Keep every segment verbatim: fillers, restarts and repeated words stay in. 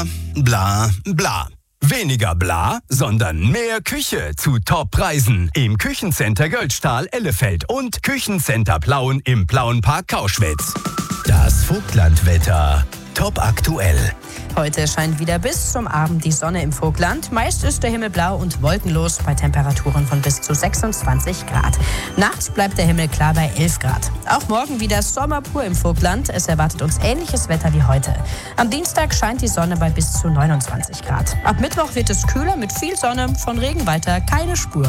bla, bla. Weniger bla, sondern mehr Küche zu Top-Preisen im Küchencenter Göldstahl Ellefeld und Küchencenter Plauen im Plauenpark Kauschwitz. Das Vogtlandwetter. Top aktuell. Heute scheint wieder bis zum Abend die Sonne im Vogtland. Meist ist der Himmel blau und wolkenlos bei Temperaturen von bis zu sechsundzwanzig Grad. Nachts bleibt der Himmel klar bei elf Grad. Auch morgen wieder Sommer pur im Vogtland. Es erwartet uns ähnliches Wetter wie heute. Am Dienstag scheint die Sonne bei bis zu neunundzwanzig Grad. Ab Mittwoch wird es kühler mit viel Sonne. Von Regen weiter keine Spur.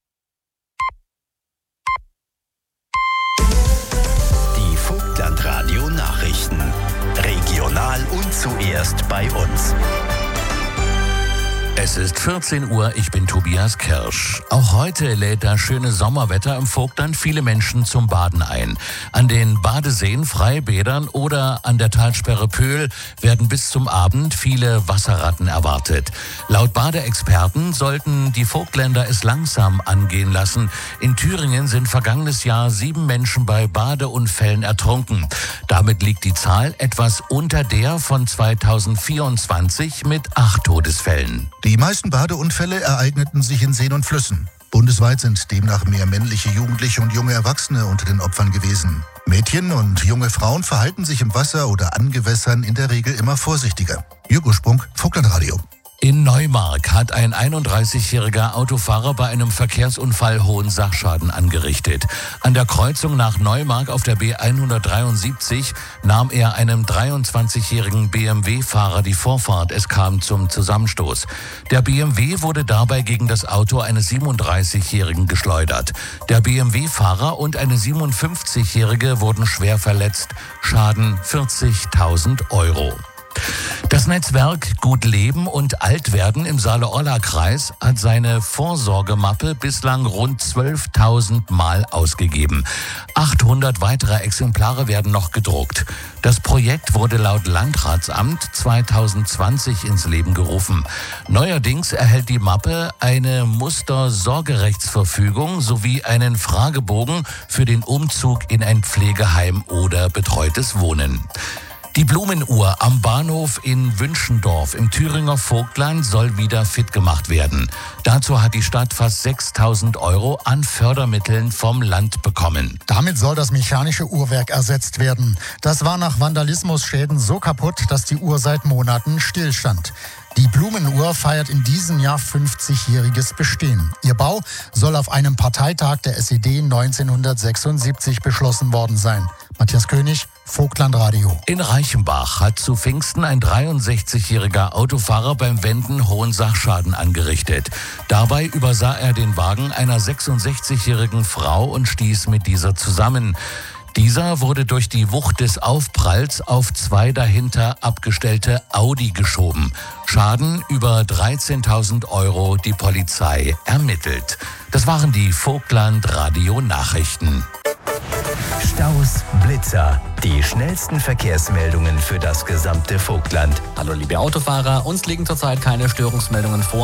Die Vogtlandradio-Nachrichten. Regional und zuerst bei uns. Es ist vierzehn Uhr, ich bin Tobias Kirsch. Auch heute lädt das schöne Sommerwetter im Vogtland viele Menschen zum Baden ein. An den Badeseen, Freibädern oder an der Talsperre Pöhl werden bis zum Abend viele Wasserratten erwartet. Laut Badeexperten sollten die Vogtländer es langsam angehen lassen. In Thüringen sind vergangenes Jahr sieben Menschen bei Badeunfällen ertrunken. Damit liegt die Zahl etwas unter der von zweitausendvierundzwanzig mit acht Todesfällen. Die meisten Badeunfälle ereigneten sich in Seen und Flüssen. Bundesweit sind demnach mehr männliche Jugendliche und junge Erwachsene unter den Opfern gewesen. Mädchen und junge Frauen verhalten sich im Wasser oder an Gewässern in der Regel immer vorsichtiger. Jürgen Sprung, Vogtlandradio. In Neumark hat ein einunddreißigjähriger Autofahrer bei einem Verkehrsunfall hohen Sachschaden angerichtet. An der Kreuzung nach Neumark auf der B hundertdreiundsiebzig nahm er einem dreiundzwanzigjährigen B M W-Fahrer die Vorfahrt. Es kam zum Zusammenstoß. Der B M W wurde dabei gegen das Auto eines siebenunddreißigjährigen geschleudert. Der B M W-Fahrer und eine siebenundfünfzigjährige wurden schwer verletzt. Schaden vierzigtausend Euro. Das Netzwerk Gut Leben und Altwerden im Saale-Orla-Kreis hat seine Vorsorgemappe bislang rund zwölftausend Mal ausgegeben. achthundert weitere Exemplare werden noch gedruckt. Das Projekt wurde laut Landratsamt zweitausendzwanzig ins Leben gerufen. Neuerdings erhält die Mappe eine Muster-Sorgerechtsverfügung sowie einen Fragebogen für den Umzug in ein Pflegeheim oder betreutes Wohnen. Die Blumenuhr am Bahnhof in Wünschendorf im Thüringer Vogtland soll wieder fit gemacht werden. Dazu hat die Stadt fast sechstausend Euro an Fördermitteln vom Land bekommen. Damit soll das mechanische Uhrwerk ersetzt werden. Das war nach Vandalismusschäden so kaputt, dass die Uhr seit Monaten stillstand. Die Blumenuhr feiert in diesem Jahr fünfzigjähriges Bestehen. Ihr Bau soll auf einem Parteitag der S E D neunzehnhundertsechsundsiebzig beschlossen worden sein. Matthias König, Vogtlandradio. In Reichenbach hat zu Pfingsten ein dreiundsechzigjähriger Autofahrer beim Wenden hohen Sachschaden angerichtet. Dabei übersah er den Wagen einer sechsundsechzigjährigen Frau und stieß mit dieser zusammen. Dieser wurde durch die Wucht des Aufpralls auf zwei dahinter abgestellte Audi geschoben. Schaden über dreizehntausend Euro, die Polizei ermittelt. Das waren die Vogtland-Radio-Nachrichten. Staus, Blitzer, die schnellsten Verkehrsmeldungen für das gesamte Vogtland. Hallo liebe Autofahrer, uns liegen zurzeit keine Störungsmeldungen vor.